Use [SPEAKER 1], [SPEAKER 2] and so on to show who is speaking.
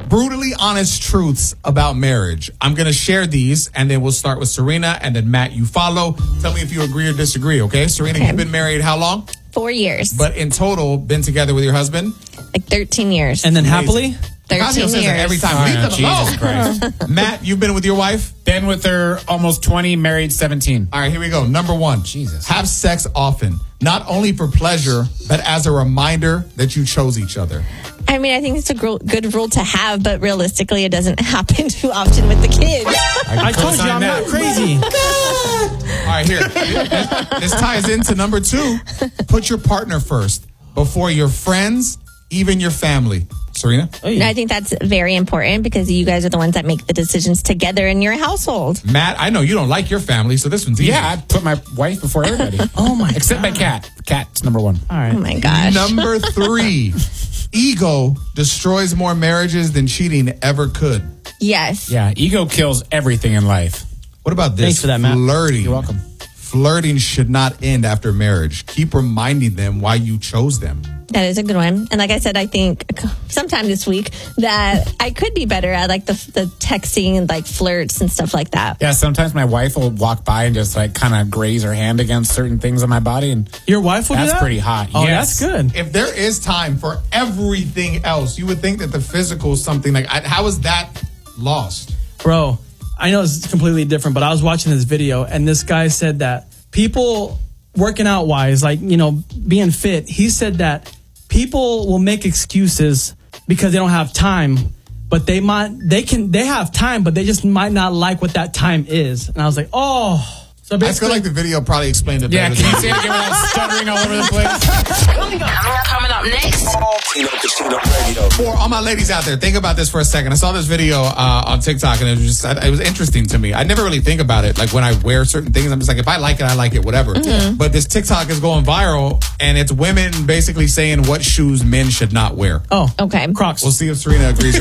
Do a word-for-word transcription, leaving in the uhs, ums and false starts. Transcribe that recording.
[SPEAKER 1] Brutally honest truths about marriage. I'm going to share these, and then we'll start with Serena, and then Matt, you follow. Tell me if you agree or disagree, okay? Serena,
[SPEAKER 2] Okay.
[SPEAKER 1] you've been married how long?
[SPEAKER 2] Four years.
[SPEAKER 1] But in total, been together with your husband?
[SPEAKER 2] Like thirteen years.
[SPEAKER 3] And then happily?
[SPEAKER 1] Ocasio says that
[SPEAKER 2] years.
[SPEAKER 1] every time.
[SPEAKER 4] Oh,
[SPEAKER 1] Leave
[SPEAKER 4] yeah,
[SPEAKER 1] them
[SPEAKER 4] Jesus
[SPEAKER 1] alone.
[SPEAKER 4] Christ.
[SPEAKER 1] Matt, you've been with your wife?
[SPEAKER 4] Been with her almost twenty, married seventeen.
[SPEAKER 1] All right, here we go. Number one.
[SPEAKER 4] Jesus.
[SPEAKER 1] Have sex often. Not only for pleasure, but as a reminder that you chose each other.
[SPEAKER 2] I mean, I think it's a gr- good rule to have, but realistically, it doesn't happen too often with the kids.
[SPEAKER 3] I told you I'm not crazy.
[SPEAKER 1] All right, here. This, this ties into number two. Put your partner first before your friends, even your family. Serena?
[SPEAKER 2] And I think that's very important because you guys are the ones that make the decisions together in your household.
[SPEAKER 1] Matt, I know you don't like your family, so this one's easy.
[SPEAKER 4] Yeah, I put my wife before everybody.
[SPEAKER 3] Oh, my
[SPEAKER 4] Except
[SPEAKER 3] God.
[SPEAKER 4] my cat. Cat's number one.
[SPEAKER 3] All right.
[SPEAKER 2] Oh my gosh.
[SPEAKER 1] Number three. Ego destroys more marriages than cheating ever could.
[SPEAKER 2] Yes.
[SPEAKER 4] Yeah, ego kills everything in life.
[SPEAKER 1] What about this?
[SPEAKER 3] Thanks for that, Matt.
[SPEAKER 1] Flirting.
[SPEAKER 4] You're welcome.
[SPEAKER 1] Flirting should not end after marriage. Keep reminding them why you chose them.
[SPEAKER 2] That is a good one. And like I said, I think sometime this week that I could be better at like the, the texting and like flirts and stuff like that.
[SPEAKER 4] Yeah, sometimes my wife will walk by and just like kind of graze her hand against certain things on my body, and
[SPEAKER 3] Your wife will do
[SPEAKER 4] that's
[SPEAKER 3] that?
[SPEAKER 4] pretty hot.
[SPEAKER 3] Oh,
[SPEAKER 4] Yes.
[SPEAKER 3] that's good.
[SPEAKER 1] If there is time for everything else, you would think that the physical is something like, I- how is that lost?
[SPEAKER 3] Bro, I know it's completely different, but I was watching this video and this guy said that people working out wise, like, you know, being fit, he said that people will make excuses because they don't have time, but they might, they can, they have time, but they just might not like what that time is. And I was like, oh. So
[SPEAKER 1] I feel
[SPEAKER 3] basically,
[SPEAKER 1] like the video probably explained it
[SPEAKER 4] Yeah,
[SPEAKER 1] better.
[SPEAKER 4] can you
[SPEAKER 1] than-
[SPEAKER 4] say it again without stuttering all over the place?
[SPEAKER 5] Coming up, coming up next.
[SPEAKER 6] Tino Casino Radio.
[SPEAKER 1] For all my ladies out there, think about this for a second. I saw this video uh, on TikTok, and it was just it was interesting to me. I never really think about it. Like when I wear certain things, I'm just like, if I like it, I like it, whatever. But this TikTok is going viral, and it's women basically saying what shoes men should not wear.
[SPEAKER 3] oh,
[SPEAKER 2] Okay.
[SPEAKER 3] Crocs.
[SPEAKER 1] We'll see if Serena agrees.